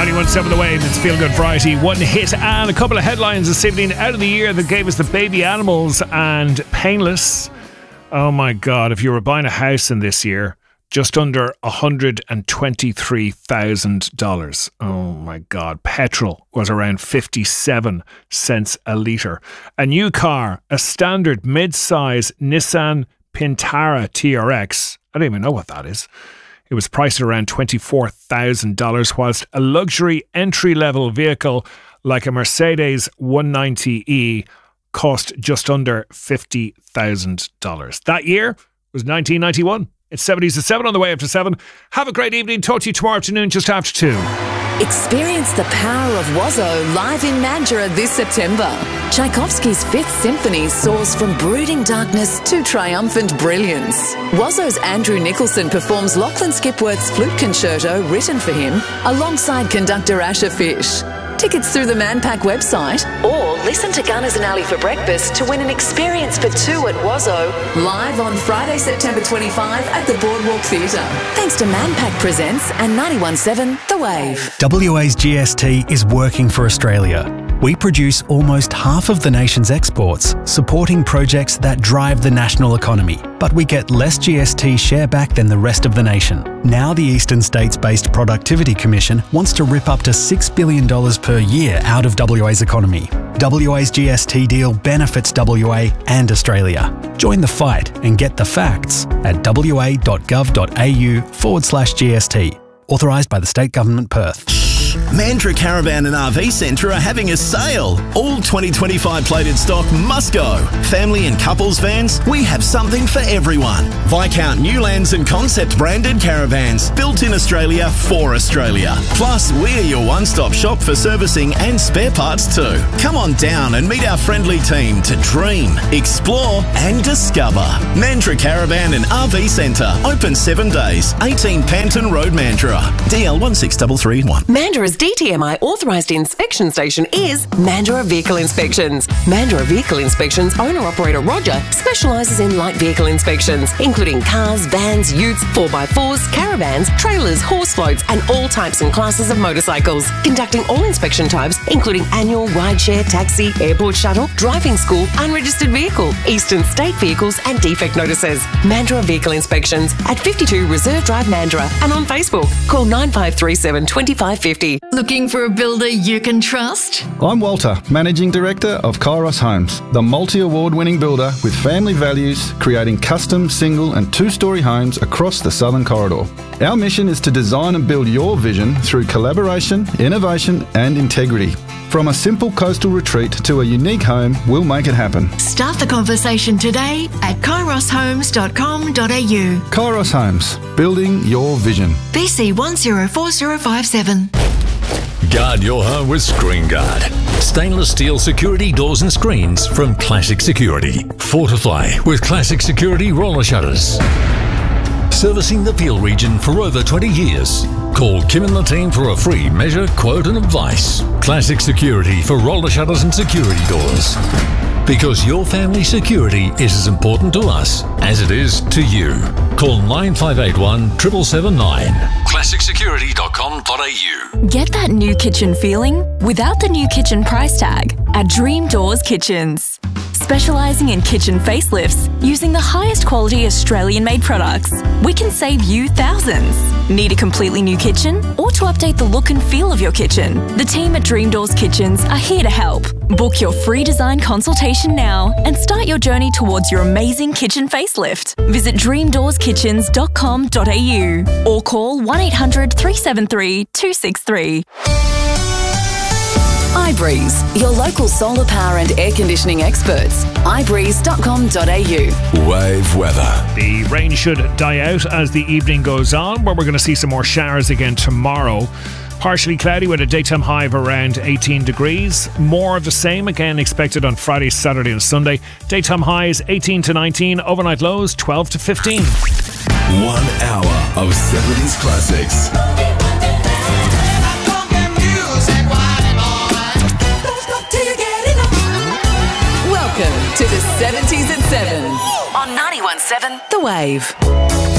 91.7 The Wave, it's Feel Good Variety. One hit and a couple of headlines this evening out of the year that gave us the Baby Animals and Painless. Oh my God, if you were buying a house in this year, just under $123,000. Oh my God. Petrol was around 57 cents a litre. A new car, a standard mid-size Nissan Pintara TRX. I don't even know what that is. It was priced at around $24,000, whilst a luxury entry-level vehicle like a Mercedes 190E cost just under $50,000. That year was 1991. It's 70s to 7 on the way after 7. Have a great evening. Talk to you tomorrow afternoon just after 2. Experience the power of Wazzo live in Mandurah this September. Tchaikovsky's Fifth Symphony soars from brooding darkness to triumphant brilliance. Wazzo's Andrew Nicholson performs Lachlan Skipworth's flute concerto written for him alongside conductor Asher Fish. Tickets through the Manpack website or listen to Gunners and Ali for breakfast to win an experience for two at Wazzo live on Friday, September 25 at the Boardwalk Theatre. Thanks to Manpack Presents and 91.7 The Wave. WA's GST is working for Australia. We produce almost half of the nation's exports, supporting projects that drive the national economy. But we get less GST share back than the rest of the nation. Now the Eastern States-based Productivity Commission wants to rip up to $6 billion per year out of WA's economy. WA's GST deal benefits WA and Australia. Join the fight and get the facts at wa.gov.au/GST. Authorised by the State Government, Perth. Mandurah Caravan and RV Centre are having a sale. All 2025 plated stock must go. Family and couples vans, we have something for everyone. Viscount Newlands and Concept branded caravans, built in Australia for Australia. Plus, we're your one-stop shop for servicing and spare parts too. Come on down and meet our friendly team to dream, explore and discover. Mandurah Caravan and RV Centre, open 7 days. 18 Panton Road, Mandurah. DL 16331. Mandurah's DTMI authorised inspection station is Mandurah Vehicle Inspections. Mandurah Vehicle Inspections owner-operator Roger specialises in light vehicle inspections, including cars, vans, utes, 4x4s, caravans, trailers, horse floats and all types and classes of motorcycles. Conducting all inspection types, including annual, rideshare, taxi, airport shuttle, driving school, unregistered vehicle, eastern state vehicles and defect notices. Mandurah Vehicle Inspections at 52 Reserve Drive, Mandurah, and on Facebook. Call 9537 2550. Looking for a builder you can trust? I'm Walter, Managing Director of Kairos Homes, the multi-award winning builder with family values, creating custom, single and two-storey homes across the Southern Corridor. Our mission is to design and build your vision through collaboration, innovation and integrity. From a simple coastal retreat to a unique home, we'll make it happen. Start the conversation today at kairoshomes.com.au. Kairos Homes, building your vision. BC 104057. Guard your home with Screen Guard. Stainless steel security doors and screens from Classic Security. Fortify with Classic Security roller shutters. Servicing the Peel region for over 20 years. Call Kim and the team for a free measure, quote and advice. Classic Security for roller shutters and security doors. Because your family security is as important to us as it is to you. Call 9581 7779. ClassicSecurity.com.au. Get that new kitchen feeling without the new kitchen price tag at Dream Doors Kitchens. Specialising in kitchen facelifts using the highest quality Australian-made products, we can save you thousands. Need a completely new kitchen or to update the look and feel of your kitchen? The team at Dream Doors Kitchens are here to help. Book your free design consultation now and start your journey towards your amazing kitchen facelift. Visit dreamdoorsKitchens.com.au or call 1800 373 263. iBreeze, your local solar power and air conditioning experts. iBreeze.com.au. Wave weather. The rain should die out as the evening goes on, but we're going to see some more showers again tomorrow. Partially cloudy with a daytime high of around 18 degrees. More of the same again expected on Friday, Saturday and Sunday. Daytime highs 18 to 19, overnight lows 12 to 15. 1 hour of 70s classics. Welcome to the 70s at 7 on 91.7 The Wave.